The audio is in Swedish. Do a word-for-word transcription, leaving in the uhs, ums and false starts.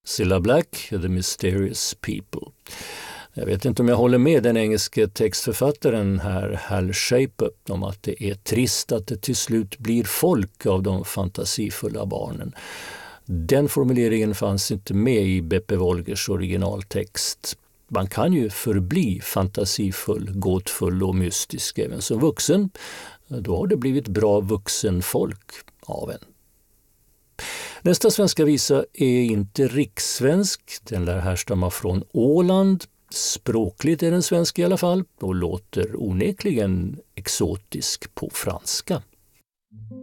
Cilla Black, The Mysterious People. Jag vet inte om jag håller med den engelska textförfattaren här, Hal Shapep, om att det är trist att det till slut blir folk av de fantasifulla barnen. Den formuleringen fanns inte med i Beppe Wolgers originaltext. Man kan ju förbli fantasifull, gåtfull och mystisk även som vuxen. Då har det blivit bra vuxenfolk av en. Nästa svenska visa är inte rikssvensk. Den lär härstamma från Åland. Språkligt är den svensk i alla fall och låter onekligen exotisk på franska.